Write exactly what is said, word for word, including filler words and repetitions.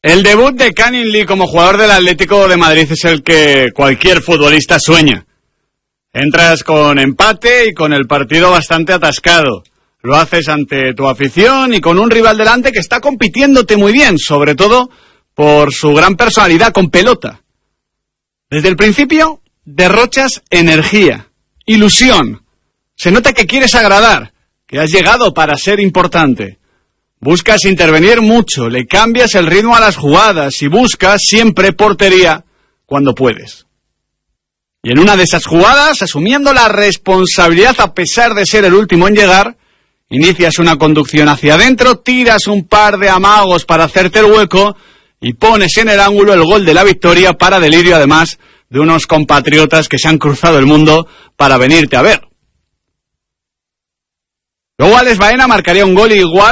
El debut de Canning Lee como jugador del Atlético de Madrid es el que cualquier futbolista sueña. Entras con empate y con el partido bastante atascado. Lo haces ante tu afición y con un rival delante que está compitiéndote muy bien, sobre todo por su gran personalidad con pelota. Desde el principio derrochas energía, ilusión. Se nota que quieres agradar, que has llegado para ser importante. Buscas intervenir mucho, le cambias el ritmo a las jugadas y buscas siempre portería cuando puedes. Y en una de esas jugadas, asumiendo la responsabilidad a pesar de ser el último en llegar, inicias una conducción hacia adentro, tiras un par de amagos para hacerte el hueco y pones en el ángulo el gol de la victoria para delirio además de unos compatriotas que se han cruzado el mundo para venirte a ver. Luego Alex Baena marcaría un gol igual